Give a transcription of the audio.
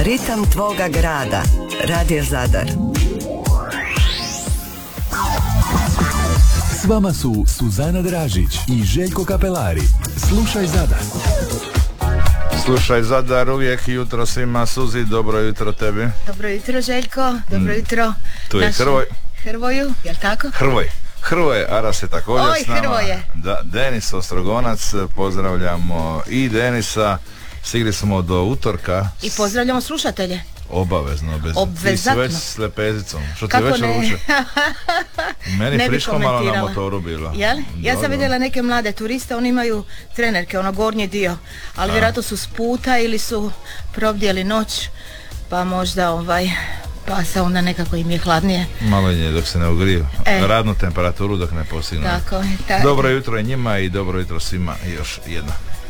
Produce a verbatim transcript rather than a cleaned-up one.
Ritam tvoga grada. Radio Zadar. S vama su Suzana Dražić i Željko Kapelari. Slušaj Zadar. Slušaj Zadar, uvijek jutro svima. Suzi, dobro jutro tebi. Dobro jutro Željko, dobro jutro. Tu je Hrvoj. Hrvoju, jel tako? Hrvoj. Hrvoje Aras je također Oj, s nama. Hrvoje. Da, Denis Ostrogonac, pozdravljamo i Denisa. Stigli smo do utorka. I pozdravljamo slušatelje. Obavezno, bez... Obvezatno. Ti si već s lepezicom. Što ti Kako već ne? ruče? Meni Ne bi friško malo na komentirala. motoru bilo. Jel? Ja sam Dobro. vidjela neke mlade turiste, oni imaju trenerke, ono gornji dio, ali A. vjerojatno su s puta ili su probdjeli noć, pa možda ovaj, pa se onda nekako im je hladnije. Malo nje dok se ne ugriju. E. Radnu temperaturu dok ne postignu. Tako je, tako. Dobro jutro i njima i dobro jutro svima još jedno.